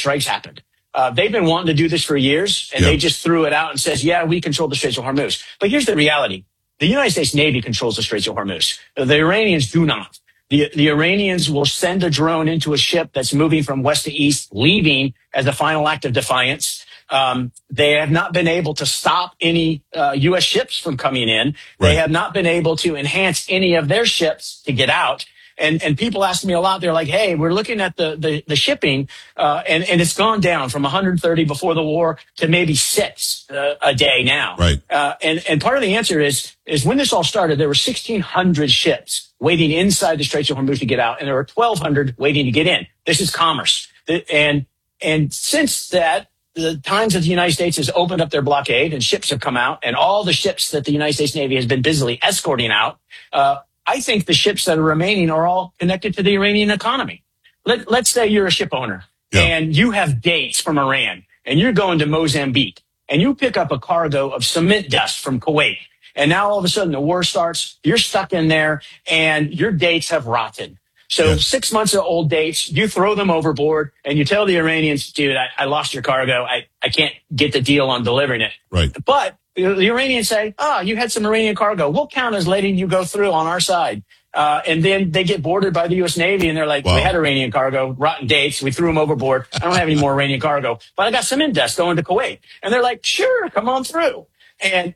strikes happened. They've been wanting to do this for years, and they just threw it out and says, yeah, we control the Straits of Hormuz. But here's the reality. The United States Navy controls the Straits of Hormuz. The Iranians do not. The Iranians will send a drone into a ship that's moving from west to east, leaving as a final act of defiance. They have not been able to stop any U.S. ships from coming in. They have not been able to enhance any of their ships to get out. And people ask me a lot. They're like, hey, we're looking at the shipping, and it's gone down from 130 before the war to maybe 6 a day now. Right. And part of the answer is when this all started, there were 1,600 ships waiting inside the Straits of Hormuz to get out, and there were 1,200 waiting to get in. This is commerce. And since that, the times that the United States has opened up their blockade and ships have come out, and all the ships that the United States Navy has been busily escorting out, I think the ships that are remaining are all connected to the Iranian economy. Let's say you're a ship owner and you have dates from Iran and you're going to Mozambique and you pick up a cargo of cement dust from Kuwait. And now all of a sudden the war starts, you're stuck in there and your dates have rotted. So 6 months of old dates, you throw them overboard and you tell the Iranians, dude, I lost your cargo. I can't get the deal on delivering it. Right. But the Iranians say, you had some Iranian cargo. We'll count as letting you go through on our side. And then they get boarded by the U.S. Navy and they're like, we had Iranian cargo, rotten dates. We threw them overboard. I don't have any more Iranian cargo, but I got cement dust going to Kuwait. And they're like, sure, come on through. And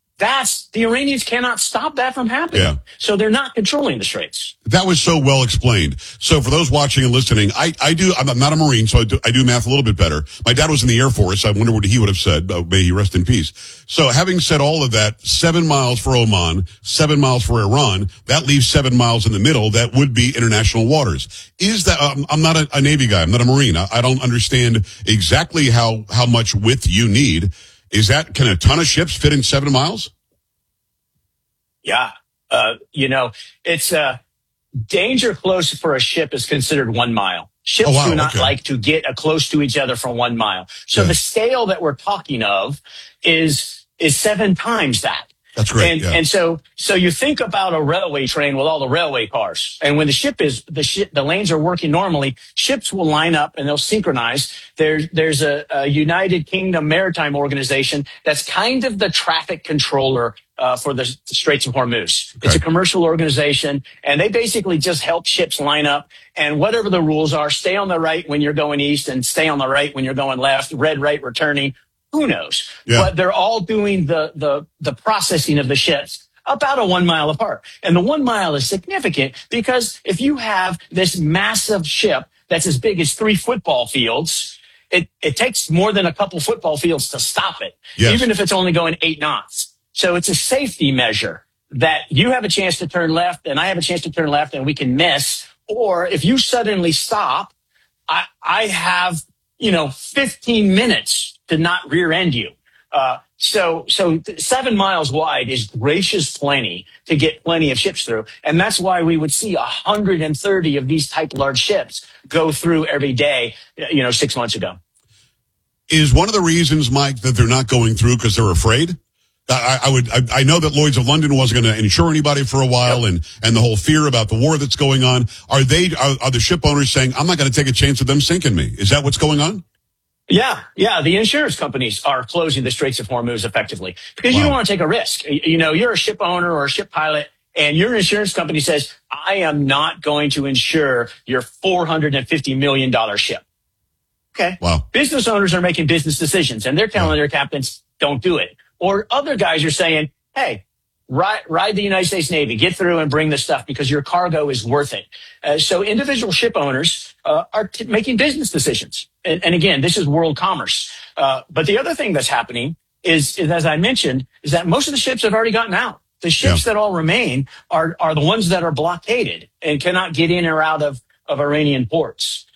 the Iranians cannot stop that from happening. Yeah. So they're not controlling the Straits. That was so well explained. So for those watching and listening, I'm not a Marine, so I do math a little bit better. My dad was in the Air Force. I wonder what he would have said. May he rest in peace. So having said all of that, 7 miles for Oman, 7 miles for Iran, that leaves 7 miles in the middle. That would be international waters. Is that, I'm not a Navy guy. I'm not a Marine. I don't understand exactly how much width you need. Can a ton of ships fit in 7 miles? Yeah. It's danger close for a ship is considered 1 mile. Ships do not like to get close to each other from 1 mile. So the scale that we're talking of is 7 times that. That's great. And so you think about a railway train with all the railway cars. And when the lanes are working normally, ships will line up and they'll synchronize. There's a United Kingdom maritime organization that's kind of the traffic controller for the Straits of Hormuz. Okay. It's a commercial organization, and they basically just help ships line up. And whatever the rules are, stay on the right when you're going east and stay on the right when you're going left, red right returning. Who knows? Yeah. But they're all doing the processing of the ships about a 1 mile apart. And the 1 mile is significant because if you have this massive ship that's as big as 3 football fields, it takes more than a couple football fields to stop it, even if it's only going 8 knots. So it's a safety measure that you have a chance to turn left and I have a chance to turn left and we can miss. Or if you suddenly stop, I have, 15 minutes to not rear end you. So 7 miles wide is gracious plenty to get plenty of ships through. And that's why we would see 130 of these type large ships go through every day, 6 months ago. Is one of the reasons, Mike, that they're not going through because they're afraid? I know that Lloyd's of London wasn't going to insure anybody for a while, and the whole fear about the war that's going on. Are the ship owners saying, I'm not going to take a chance of them sinking me? Is that what's going on? Yeah. The insurance companies are closing the Straits of Hormuz effectively because you don't want to take a risk. You're a ship owner or a ship pilot, and your insurance company says, I am not going to insure your $450 million ship. Okay. Wow. Business owners are making business decisions, and they're telling their captains, don't do it. Or other guys are saying, hey, ride the United States Navy, get through and bring the stuff because your cargo is worth it. So individual ship owners are making business decisions. And again, this is world commerce. But the other thing that's happening is, as I mentioned, is that most of the ships have already gotten out. The ships that all remain are the ones that are blockaded and cannot get in or out of Iranian ports.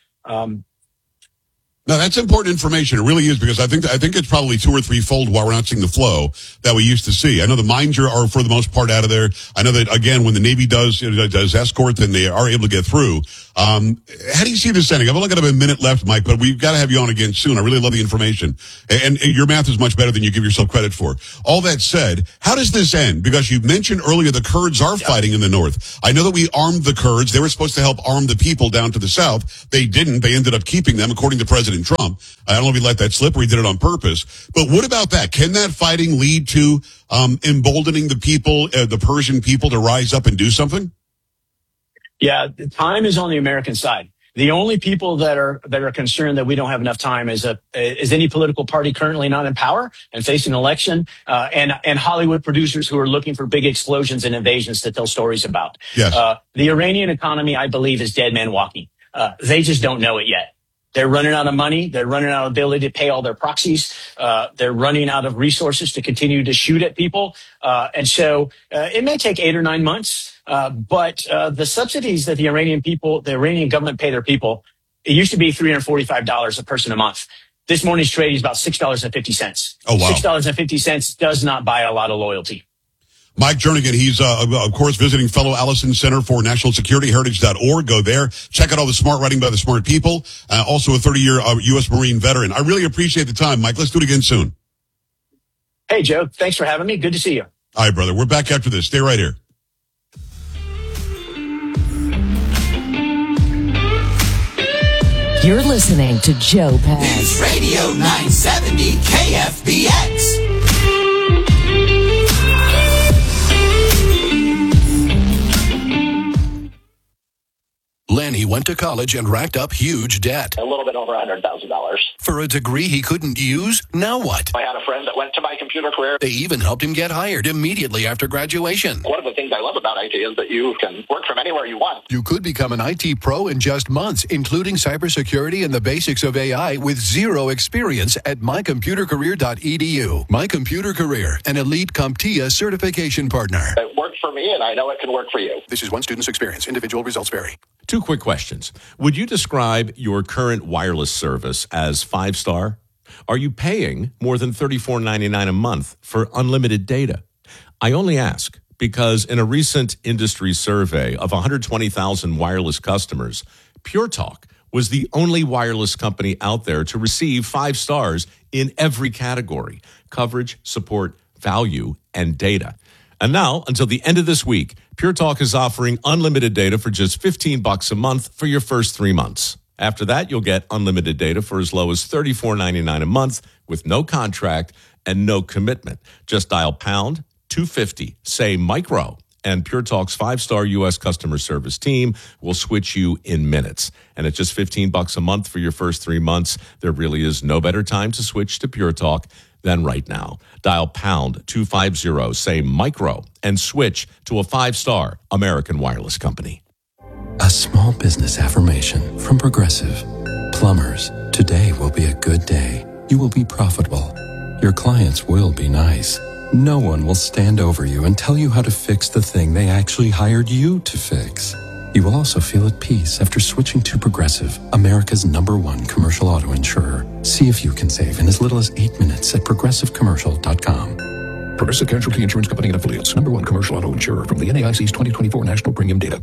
No, that's important information. It really is, because I think it's probably 2 or 3-fold while we're not seeing the flow that we used to see. I know the mines are for the most part out of there. I know that, again, when the Navy does escort, then they are able to get through. How do you see this ending? I've only got about a minute left, Mike, but we've got to have you on again soon. I really love the information. And your math is much better than you give yourself credit for. All that said, how does this end? Because you mentioned earlier the Kurds are fighting in the north. I know that we armed the Kurds. They were supposed to help arm the people down to the south. They didn't. They ended up keeping them, according to President President Trump. I don't know if he let that slip or he did it on purpose. But what about that? Can that fighting lead to emboldening the people, the Persian people, to rise up and do something? Yeah, the time is on the American side. The only people that are concerned that we don't have enough time is any political party currently not in power and facing an election, and Hollywood producers who are looking for big explosions and invasions to tell stories about. Yes. The Iranian economy, I believe, is dead man walking. They just don't know it yet. They're running out of money. They're running out of ability to pay all their proxies. They're running out of resources to continue to shoot at people. And so it may take 8 or 9 months. But the subsidies that the Iranian government pay their people, it used to be $345 a person a month. This morning's trade is about $6.50. Oh, wow. $6.50 does not buy a lot of loyalty. Mike Jernigan, he's, of course, visiting fellow Allison Center for National Security, heritage.org. Go there. Check out all the smart writing by the smart people. Also a 30-year U.S. Marine veteran. I really appreciate the time, Mike. Let's do it again soon. Hey, Joe. Thanks for having me. Good to see you. All right, brother. We're back after this. Stay right here. You're listening to Joe Pags. News Radio 970 KFBX. Lenny went to college and racked up huge debt. A little bit over $100,000. For a degree he couldn't use? Now what? I had a friend that went to My Computer Career. They even helped him get hired immediately after graduation. One of the things I love about IT is that you can work from anywhere you want. You could become an IT pro in just months, including cybersecurity and the basics of AI with zero experience at mycomputercareer.edu. My Computer Career, an elite CompTIA certification partner. It worked for me, and I know it can work for you. This is one student's experience. Individual results vary. 2 quick questions. Would you describe your current wireless service as 5-star? Are you paying more than $34.99 a month for unlimited data? I only ask because in a recent industry survey of 120,000 wireless customers, Pure Talk was the only wireless company out there to receive 5 stars in every category: coverage, support, value, and data. And now, until the end of this week, Pure Talk is offering unlimited data for just $15 a month for your first 3 months. After that, you'll get unlimited data for as low as $34.99 a month with no contract and no commitment. Just dial pound 250, say micro, and Pure Talk's 5-star U.S. customer service team will switch you in minutes. And at just $15 a month for your first 3 months, there really is no better time to switch to Pure Talk than right now. Dial pound 250, say micro, and switch to a 5-star American wireless company. A small business affirmation from Progressive. Plumbers, today will be a good day. You will be profitable. Your clients will be nice. No one will stand over you and tell you how to fix the thing they actually hired you to fix. You will also feel at peace after switching to Progressive, America's #1 commercial auto insurer. See if you can save in as little as 8 minutes at progressivecommercial.com. Progressive Casualty Insurance Company and Affiliates, #1 commercial auto insurer from the NAIC's 2024 National Premium Data.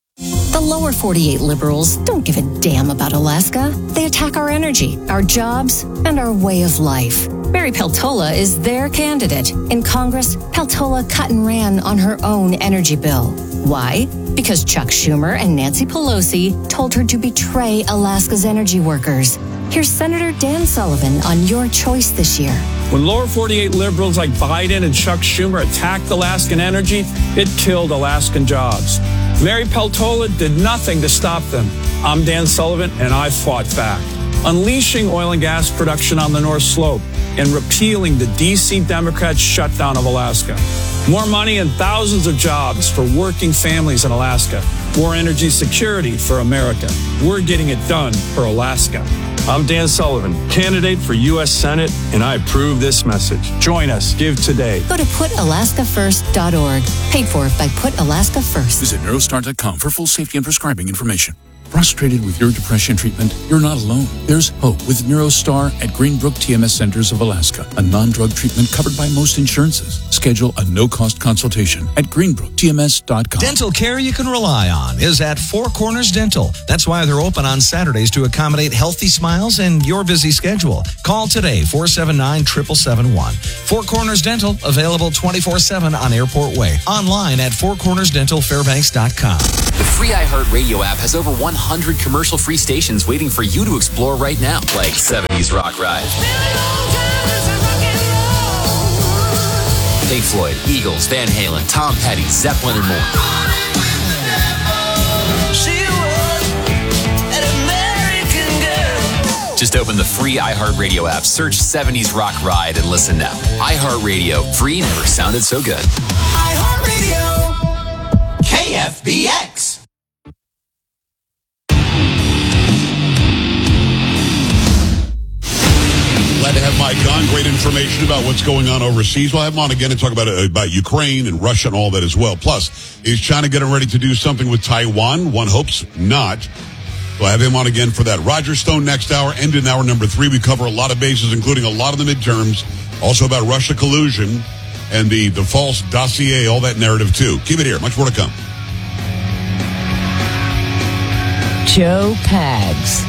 The lower 48 liberals don't give a damn about Alaska. They attack our energy, our jobs, and our way of life. Mary Peltola is their candidate. In Congress, Peltola cut and ran on her own energy bill. Why? Because Chuck Schumer and Nancy Pelosi told her to betray Alaska's energy workers. Here's Senator Dan Sullivan on your choice this year. When lower 48 liberals like Biden and Chuck Schumer attacked Alaskan energy, it killed Alaskan jobs. Mary Peltola did nothing to stop them. I'm Dan Sullivan, and I fought back. Unleashing oil and gas production on the North Slope and repealing the D.C. Democrats' shutdown of Alaska. More money and thousands of jobs for working families in Alaska. More energy security for America. We're getting it done for Alaska. I'm Dan Sullivan, candidate for U.S. Senate, and I approve this message. Join us. Give today. Go to PutAlaskaFirst.org. Paid for by Put Alaska First. Visit Neurostar.com for full safety and prescribing information. Frustrated with your depression treatment? You're not alone. There's hope with Neurostar at Greenbrook TMS Centers of Alaska, a non-drug treatment covered by most insurances. Schedule a no-cost consultation at greenbrooktms.com. Dental care you can rely on is at Four Corners Dental. That's why they're open on Saturdays to accommodate healthy smiles and your busy schedule. Call today, 479-7771. Four Corners Dental, available 24/7 on Airport Way. Online at fourcornersdentalfairbanks.com. The free iHeartRadio app has over 100 100 commercial-free stations waiting for you to explore right now, like 70s Rock Ride, Pink Floyd, Eagles, Van Halen, Tom Petty, Zeppelin, and more. Just open the free iHeartRadio app, search 70s Rock Ride, and listen now. iHeartRadio, free never sounded so good. iHeartRadio, KFBX. Glad to have Mike on. Great information about what's going on overseas. We'll have him on again and talk about Ukraine and Russia and all that as well. Plus, is China getting ready to do something with Taiwan? One hopes not. We'll have him on again for that. Roger Stone next hour, and in hour number 3. We cover a lot of bases, including a lot of the midterms. Also about Russia collusion and the false dossier, all that narrative too. Keep it here. Much more to come. Joe Pags.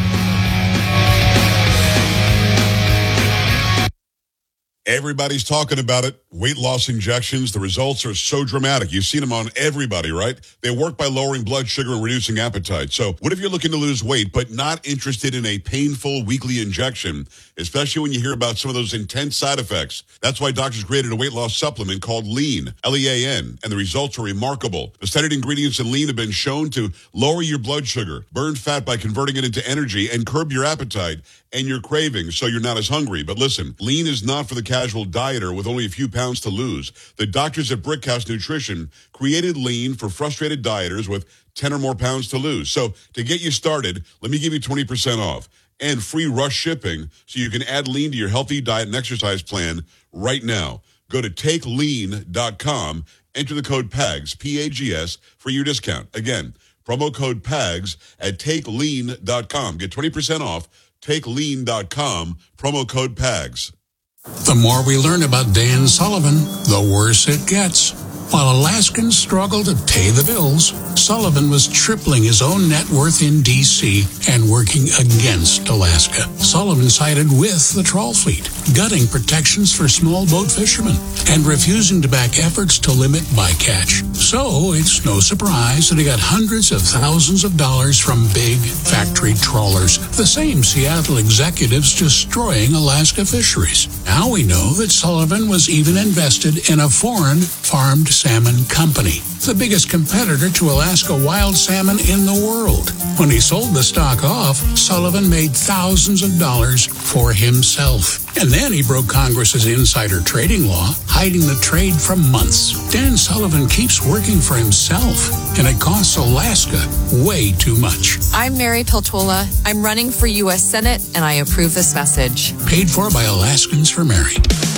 Everybody's talking about it. Weight loss injections. The results are so dramatic. You've seen them on everybody, right? They work by lowering blood sugar and reducing appetite. So what if you're looking to lose weight but not interested in a painful weekly injection, especially when you hear about some of those intense side effects? That's why doctors created a weight loss supplement called Lean, L-E-A-N, and the results are remarkable. The studied ingredients in Lean have been shown to lower your blood sugar, burn fat by converting it into energy, and curb your appetite and your cravings so you're not as hungry. But listen, Lean is not for the casual dieter with only a few pounds to lose. The doctors at Brickhouse Nutrition created Lean for frustrated dieters with 10 or more pounds to lose. So to get you started, let me give you 20% off and free rush shipping so you can add Lean to your healthy diet and exercise plan right now. Go to takelean.com, enter the code PAGS, P-A-G-S, for your discount. Again, promo code PAGS at takelean.com. Get 20% off. TakeLean.com, promo code PAGS. The more we learn about Dan Sullivan, the worse it gets. While Alaskans struggle to pay the bills, Sullivan was tripling his own net worth in D.C. and working against Alaska. Sullivan sided with the trawl fleet, gutting protections for small boat fishermen and refusing to back efforts to limit bycatch. So it's no surprise that he got hundreds of thousands of dollars from big factory trawlers, the same Seattle executives destroying Alaska fisheries. Now we know that Sullivan was even invested in a foreign farmed salmon company, the biggest competitor to Alaska wild salmon in the world. When he sold the stock off, Sullivan made thousands of dollars for himself. And then he broke Congress's insider trading law, hiding the trade for months. Dan Sullivan keeps working for himself, and it costs Alaska way too much. I'm Mary Peltola. I'm running for U.S. Senate, and I approve this message. Paid for by Alaskans for Mary.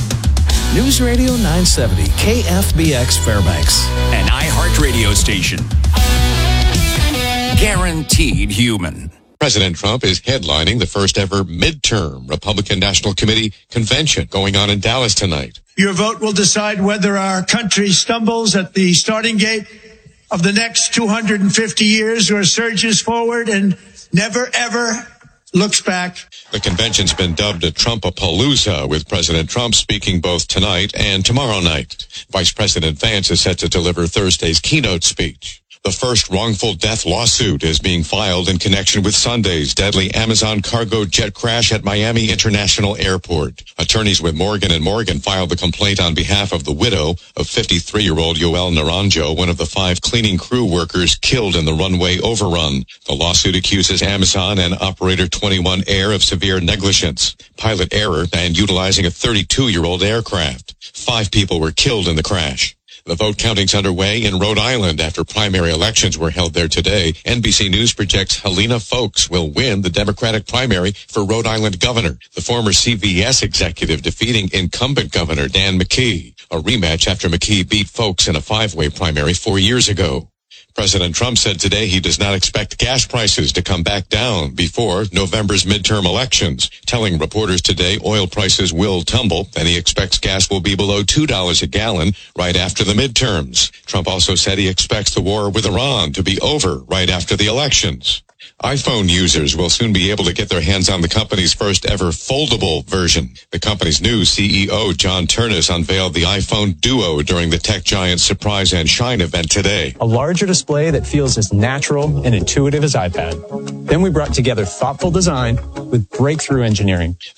News Radio 970, KFBX Fairbanks. An iHeartRadio station. Guaranteed human. President Trump is headlining the first ever midterm Republican National Committee convention going on in Dallas tonight. Your vote will decide whether our country stumbles at the starting gate of the next 250 years or surges forward and never, ever looks back. The convention's been dubbed a Trumpapalooza, with President Trump speaking both tonight and tomorrow night. Vice President Vance is set to deliver Thursday's keynote speech. The first wrongful death lawsuit is being filed in connection with Sunday's deadly Amazon cargo jet crash at Miami International Airport. Attorneys with Morgan & Morgan filed the complaint on behalf of the widow of 53-year-old Yoel Naranjo, one of the 5 cleaning crew workers killed in the runway overrun. The lawsuit accuses Amazon and Operator 21 Air of severe negligence, pilot error, and utilizing a 32-year-old aircraft. 5 people were killed in the crash. The vote counting's underway in Rhode Island after primary elections were held there today. NBC News projects Helena Foulkes will win the Democratic primary for Rhode Island governor, the former CVS executive defeating incumbent Governor Dan McKee, a rematch after McKee beat Foulkes in a 5-way primary 4 years ago. President Trump said today he does not expect gas prices to come back down before November's midterm elections, telling reporters today oil prices will tumble and he expects gas will be below $2 a gallon right after the midterms. Trump also said he expects the war with Iran to be over right after the elections. iPhone users will soon be able to get their hands on the company's first ever foldable version. The company's new CEO, John Ternus, unveiled the iPhone Duo during the tech giant's Surprise and Shine event today. A larger display that feels as natural and intuitive as iPad. Then we brought together thoughtful design with breakthrough engineering.